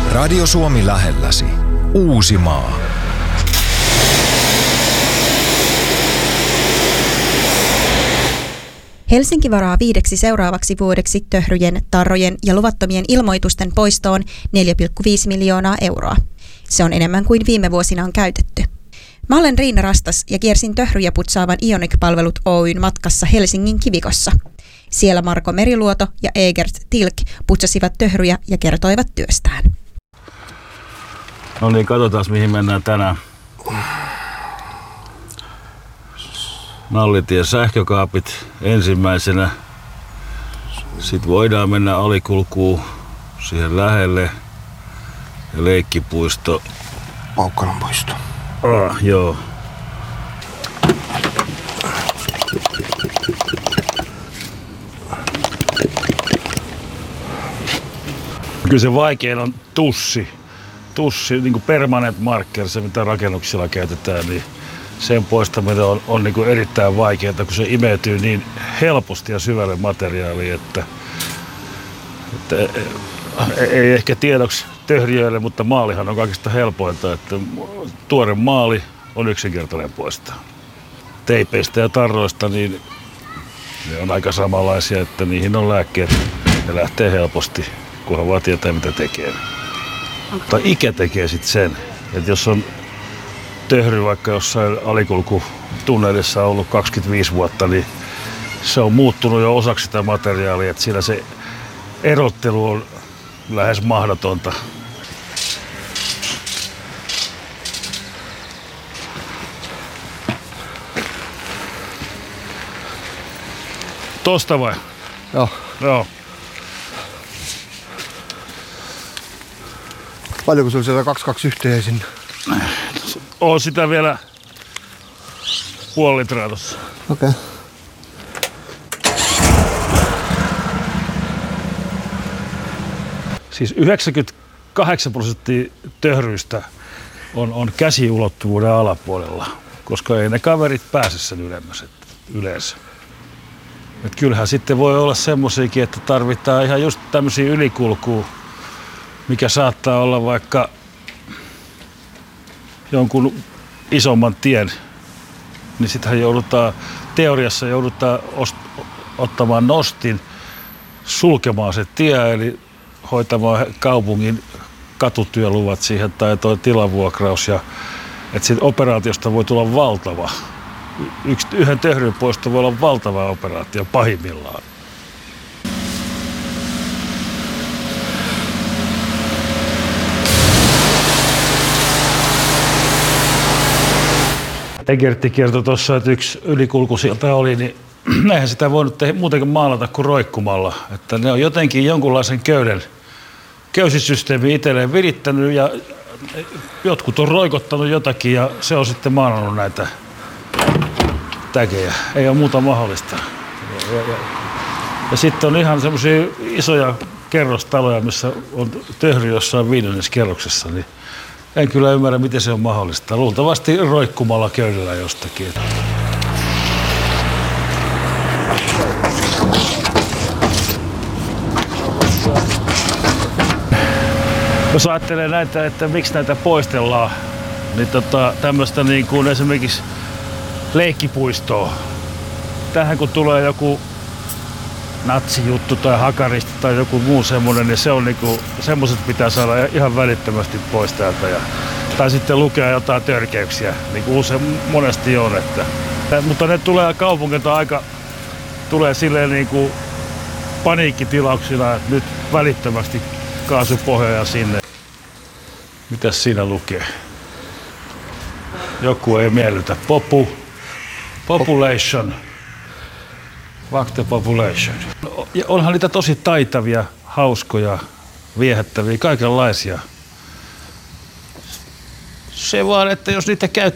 Radio Suomi lähelläsi. Uusimaa. Helsinki varaa 5 seuraavaksi vuodeksi töhryjen, tarrojen ja luvattomien ilmoitusten poistoon 4,5 miljoonaa euroa. Se on enemmän kuin viime vuosina on käytetty. Mä olen Riina Rastas ja kiersin töhryjä putsaavan Ionic-palvelut Oyn matkassa Helsingin Kivikossa. Siellä Marko Meriluoto ja Egert Tilk putsasivat töhryjä ja kertoivat työstään. No niin, katsotaan mihin mennään tänään. Nallitien sähkökaapit ensimmäisenä. Sitten voidaan mennä alikulkuun siihen lähelle. Ja leikkipuisto. Paukkalan puisto. Joo. Kyllä se vaikein on tussi. Tussi, niin kuin permanent marker, se mitä rakennuksilla käytetään, niin sen poistaminen on niin kuin erittäin vaikeaa, kun se imeytyy niin helposti ja syvälle materiaaliin, että ei ehkä tiedoksi töhrijöille, mutta maalihan on kaikista helpointa, että tuore maali on yksinkertainen poistaa. Teipeistä ja tarroista, niin ne on aika samanlaisia, että niihin on lääkkeet ja lähtee helposti, kunhan vaan tietää mitä tekee. Tai ikä tekee sitten sen, että jos on töhry vaikka jossain alikulkutunnelissa ollut 25 vuotta, niin se on muuttunut jo osaksi sitä materiaalia, että siinä se erottelu on lähes mahdotonta. Tosta vai? Joo. Joo. Paljonko sulla siellä 221 sinne? On sitä vielä puoli litraa tossa. Okei. Siis 98% töhryistä on käsiulottuvuuden alapuolella, koska ei ne kaverit pääse sen ylemmäs yleensä. Et kyllähän sitten voi olla semmosiakin, että tarvitaan ihan just tämmöisiä ylikulkuja, mikä saattaa olla vaikka jonkun isomman tien, niin sittenhän teoriassa joudutaan ottamaan nostin, sulkemaan se tie, eli hoitamaan kaupungin katutyöluvat siihen tai tuo tilavuokraus. Ja, että siitä operaatiosta voi tulla valtava. Yhden töhryn poisto voi olla valtava operaatio pahimmillaan. Egertti kertoi tuossa, että yksi ylikulku sieltä oli, niin eihän sitä voinut muutenkin maalata kuin roikkumalla. Että ne on jotenkin jonkunlaisen köysisysteemi itselleen virittänyt ja jotkut on roikottanut jotakin ja se on sitten maalannut näitä tägejä. Ei ole muuta mahdollista. Ja sitten on ihan semmoisia isoja kerrostaloja, missä on töhry jossain 5. kerroksessa, niin en kyllä ymmärrä, miten se on mahdollista. Luultavasti roikkumalla köydellä jostakin. Jos ajattelee näitä, että miksi näitä poistellaan, niin tämmöistä niin kuin esimerkiksi leikkipuistoa. Tähän kun tulee joku natsijuttu tai hakarista tai joku muu semmoinen, niin se on niinku, semmoiset pitää saada ihan välittömästi pois täältä. Tai sitten lukea jotain törkeyksiä, niin kuin usein monesti on. Mutta ne tulee kaupungilta tulee silleen niinku paniikkitilauksina, että nyt välittömästi kaasupohjaa sinne. Mitäs siinä lukee? Joku ei miellytä. Population. Fuck the population. Ja onhan niitä tosi taitavia, hauskoja, viehättäviä, kaikenlaisia. Se vaan, että jos niitä käyttää